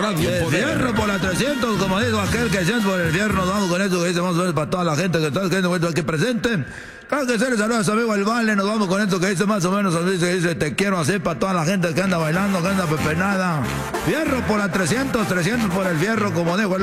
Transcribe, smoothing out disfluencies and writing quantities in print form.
Fierro por la 300, como dijo aquel que siente por el fierro. Nos vamos con esto que dice más o menos para toda la gente que está aquí presente. Claro que se les saluda a su amigo El Vale. Nos vamos con esto que dice más o menos, dice te quiero hacer para toda la gente que anda bailando, que anda pepenada. Fierro por la 300 por el fierro, como dijo el